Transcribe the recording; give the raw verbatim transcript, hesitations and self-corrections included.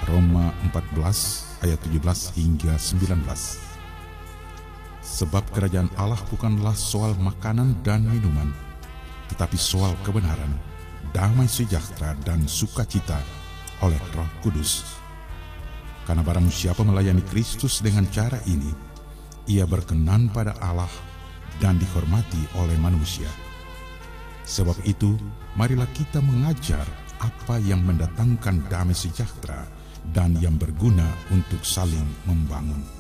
Roma empat belas ayat tujuh belas hingga sembilan belas. Sebab kerajaan Allah bukanlah soal makanan dan minuman, tetapi soal kebenaran, damai sejahtera dan sukacita oleh Roh Kudus. Karena barang siapa melayani Kristus dengan cara ini, ia berkenan pada Allah dan dihormati oleh manusia. Sebab itu, marilah kita mengajar apa yang mendatangkan damai sejahtera dan yang berguna untuk saling membangun.